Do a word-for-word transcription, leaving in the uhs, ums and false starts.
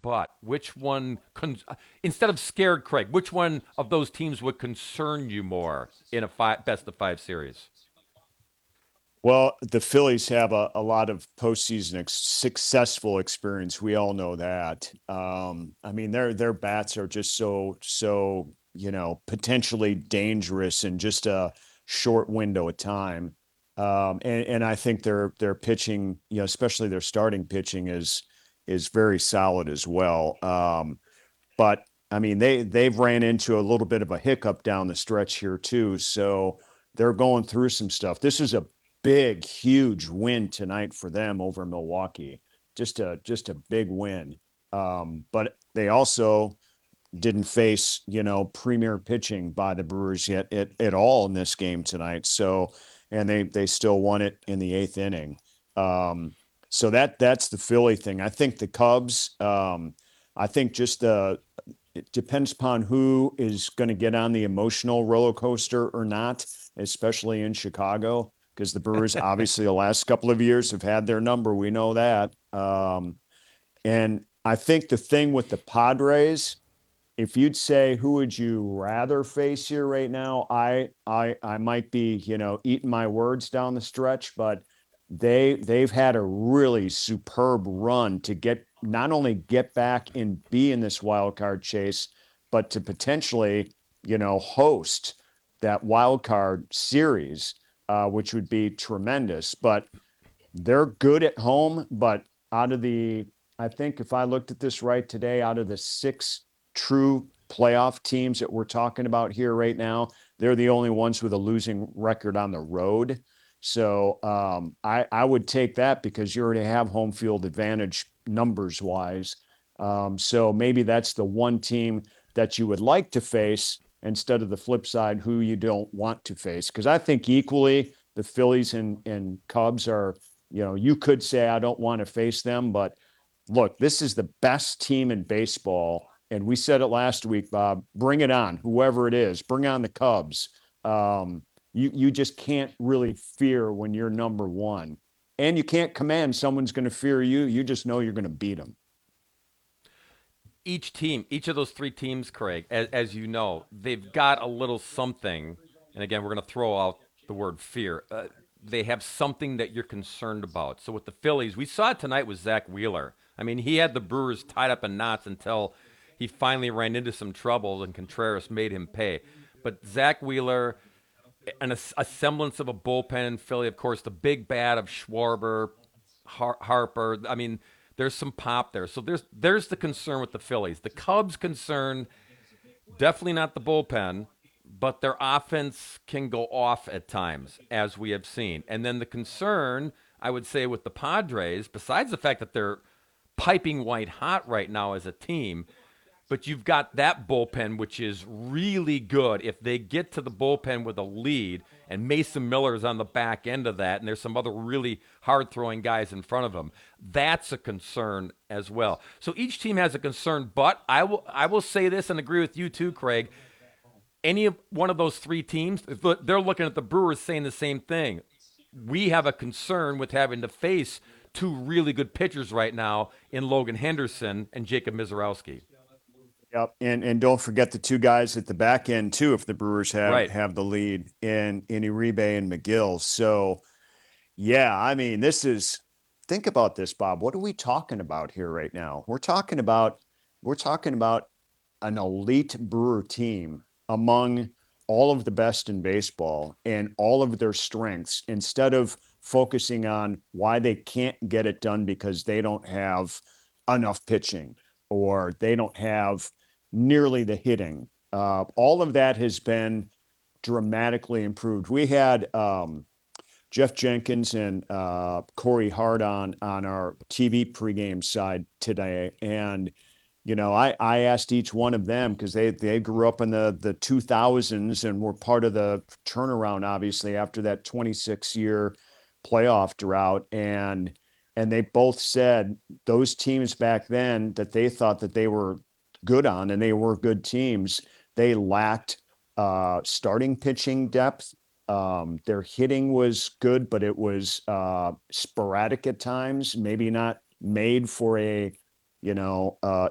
but which one, con- instead of scared, Craig, which one of those teams would concern you more in a five, best of five series? Well, the Phillies have a, a lot of postseason ex- successful experience. We all know that. Um, I mean, their their bats are just so so you know potentially dangerous in just a short window of time. Um, and and I think their their pitching, you know, especially their starting pitching is is very solid as well. Um, but I mean, they they've ran into a little bit of a hiccup down the stretch here too. So they're going through some stuff. This is a big, huge win tonight for them over Milwaukee. Just a just a big win. Um, but they also didn't face, you know, premier pitching by the Brewers yet at, at all in this game tonight. So, and they they still won it in the eighth inning. Um, so that that's the Philly thing. I think the Cubs. Um, I think just the it depends upon who is going to get on the emotional roller coaster or not, especially in Chicago, because the Brewers obviously the last couple of years have had their number. We know that. Um, and I think the thing with the Padres, if you'd say who would you rather face here right now, I I I might be, you know, eating my words down the stretch, but they they've had a really superb run to get not only get back and be in this wild card chase, but to potentially, you know, host that wild card series, uh, which would be tremendous. But they're good at home, but out of the, I think if I looked at this right today, out of the six true playoff teams that we're talking about here right now, they're the only ones with a losing record on the road. So um, I, I would take that because you already have home field advantage numbers wise. Um, so maybe that's the one team that you would like to face instead of the flip side, who you don't want to face. Because I think equally the Phillies and, and Cubs are, you know, you could say I don't want to face them, but look, this is the best team in baseball. And we said it last week, Bob. Bring it on, whoever it is. Bring on the Cubs. Um, you you just can't really fear when you're number one, and you can't command someone's going to fear you. You just know you're going to beat them. Each team, each of those three teams, Craig, as, as you know, they've got a little something. And again, we're going to throw out the word fear. Uh, they have something that you're concerned about. So with the Phillies, we saw it tonight with Zach Wheeler. I mean, he had the Brewers tied up in knots until he finally ran into some trouble and Contreras made him pay. But Zach Wheeler, and a, a semblance of a bullpen in Philly, of course, the big bat of Schwarber, Har- Harper. I mean, there's some pop there. So there's there's the concern with the Phillies. The Cubs' concern, definitely not the bullpen, but their offense can go off at times, as we have seen. And then the concern, I would say, with the Padres, besides the fact that they're piping white hot right now as a team, but you've got that bullpen, which is really good. If they get to the bullpen with a lead, and Mason Miller is on the back end of that, and there's some other really hard throwing guys in front of him, that's a concern as well. So each team has a concern, but I will I will say this and agree with you too, Craig. Any of one of those three teams, they're looking at the Brewers saying the same thing. We have a concern with having to face two really good pitchers right now in Logan Henderson and Jacob Mizorowski. Yep, and and don't forget the two guys at the back end too. If the Brewers have Right. have the lead in in Uribe and McGill, so yeah, I mean, this is think about this, Bob. What are we talking about here right now? We're talking about we're talking about an elite Brewer team among all of the best in baseball and all of their strengths instead of focusing on why they can't get it done because they don't have enough pitching or they don't have nearly the hitting. Uh, all of that has been dramatically improved. We had um, Jeff Jenkins and uh, Corey Hart on on our T V pregame side today, and you know, I I asked each one of them because they they grew up in the the two thousands and were part of the turnaround, obviously after that twenty-six year playoff drought, and and they both said those teams back then that they thought that they were good on, and they were good teams. They lacked uh, starting pitching depth. Um, their hitting was good, but it was uh, sporadic at times, maybe not made for a, you know, uh,